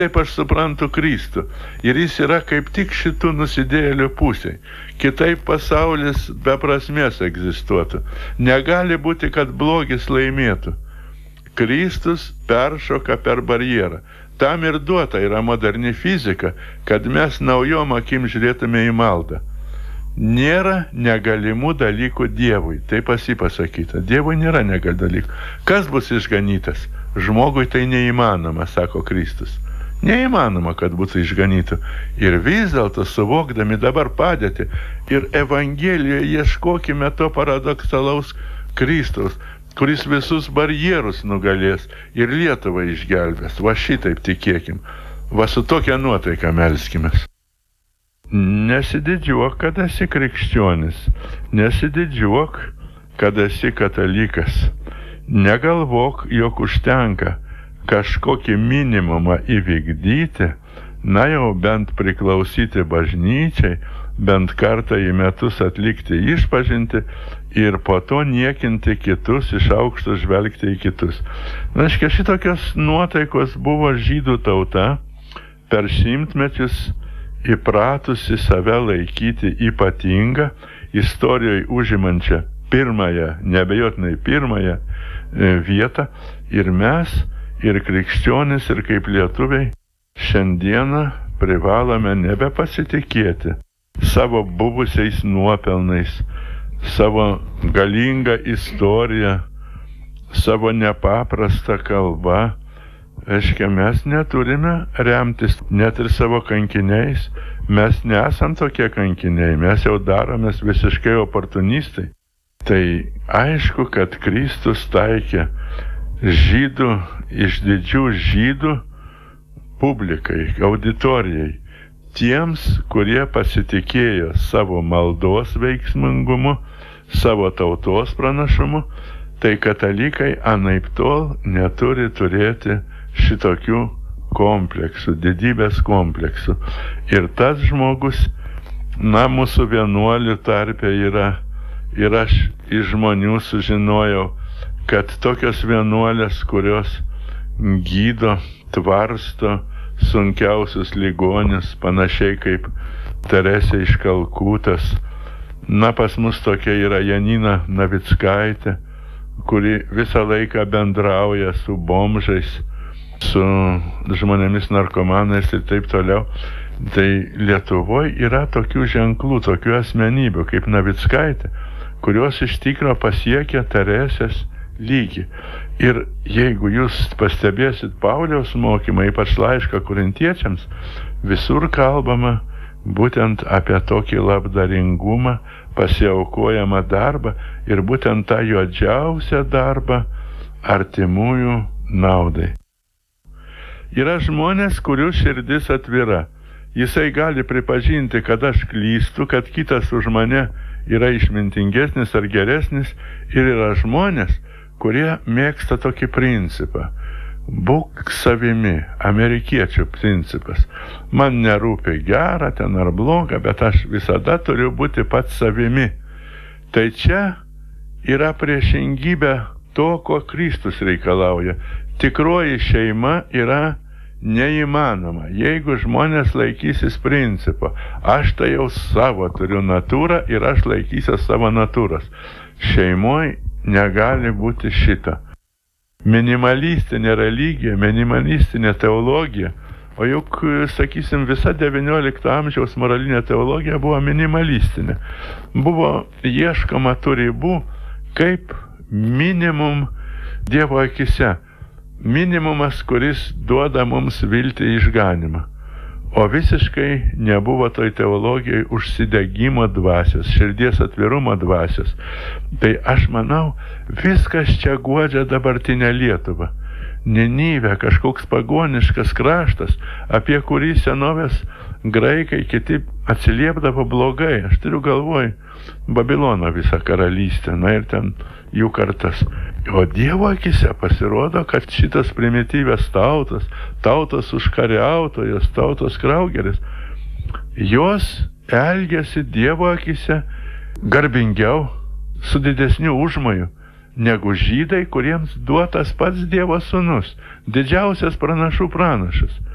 Taip aš suprantu Kristų. Ir jis yra kaip tik šitų nusidėjėlių pusėj. Kitaip pasaulis be prasmės egzistuotų. Negali būti, kad blogis laimėtų. Kristus peršoka per barjerą. Tam ir duota yra moderni fizika, kad mes naujom akim žiūrėtume į maldą. Nėra negalimų dalykų Dievui. Tai pas jį pasakyta. Dievui nėra negalimų dalykų. Kas bus išganytas? Žmogui tai neįmanoma, sako Kristus. Neįmanoma, kad būtų išganytų. Ir vis dėlto suvokdami dabar padėtį ir Evangelijoje ieškokime to paradoksalaus Kristaus, kuris visus barjerus nugalės ir Lietuvą išgelbės. Va šitaip tikėkim. Va su tokia nuotaika melskimės. Nesididžiuok, kad esi krikščionis. Nesididžiuok, kad esi katalikas. Negalvok, jog užtenka kažkokį minimumą įvykdyti, na jau bent priklausyti bažnyčiai, bent kartą į metus atlikti išpažintį ir po to niekinti kitus, iš aukšto žvelgti į kitus. Reiškia, šitokios nuotaikos buvo žydų tauta per šimtmečius įpratusi save laikyti ypatingą, istorijoje užimančią pirmąją, neabejotinai pirmąją vietą, ir mes, ir krikščionis, ir kaip lietuviai, šiandieną privalome nebepasitikėti savo buvusiais nuopelnais, savo galingą istoriją, savo nepaprastą kalbą. Reiškia, mes neturime remtis net ir savo kankiniais. Mes nesam tokie kankiniai, mes jau daromės visiškai oportunistai. Tai aišku, kad Kristus taikė žydų, išdidžių žydų publikai, auditorijai, tiems, kurie pasitikėjo savo maldos veiksmingumu, savo tautos pranašumu, tai katalikai anaiptol neturi turėti šitokių kompleksų, didybės kompleksų. Ir tas žmogus, na, mūsų vienuolių tarpe yra, ir aš iš žmonių sužinojau, kad tokios vienuolės, kurios gydo, tvarsto sunkiausius ligonius, panašiai kaip Teresė iš Kalkutos. Na, pas mus tokia yra Janina Navickaitė, kuri visą laiką bendrauja su bomžais, su žmonėmis narkomanais ir taip toliau. Tai Lietuvoje yra tokių ženklų, tokių asmenybių kaip Navickaitė, kurios iš tikro pasiekia Teresės lygį. Ir jeigu jūs pastebėsit Pauliaus mokymą, ypač laišką korintiečiams, visur kalbama būtent apie tokį labdaringumą, pasiaukojamą darbą ir būtent tą juodžiausią darbą artimųjų naudai. Yra žmonės, kurių širdis atvira. Jisai gali pripažinti, kad aš klystu, kad kitas už mane yra išmintingesnis ar geresnis, ir yra žmonės, kurie mėgsta tokį principą. Būk savimi, amerikiečių principas. Man nerūpi gera ten ar bloga, bet aš visada turiu būti pats savimi. Tai čia yra priešingybė to, ko Kristus reikalauja. Tikroji šeima yra neįmanoma, jeigu žmonės laikysis principo. Aš tai jau savo turiu natūrą ir aš laikysiu savo natūros. Šeimoje negali būti šito. Minimalistinė religija, minimalistinė teologija, o juk, sakysim, visa XIX amžiaus moralinė teologija buvo minimalistinė. Buvo ieškoma tų ribų kaip minimum Dievo akise. Minimumas, kuris duoda mums viltį išganimą. O visiškai nebuvo toj teologijai užsidegimo dvasios, širdies atvirumo dvasios. Tai aš manau, viskas čia guodžia dabartinę Lietuvą. Ninive, kažkoks pagoniškas kraštas, apie kurį senovės graikai kiti atsiliepdavo blogai. Aš turiu galvoj Babilono visą karalystę, na ir ten jų kartas. O Dievo akise pasirodo, kad šitas primityvės tautos, tautos užkariautojos, tautos kraugeris, jos elgiasi Dievo akise garbingiau, su didesniu užmoju, negu žydai, kuriems duotas pats Dievo sūnus, didžiausias pranašų pranašas.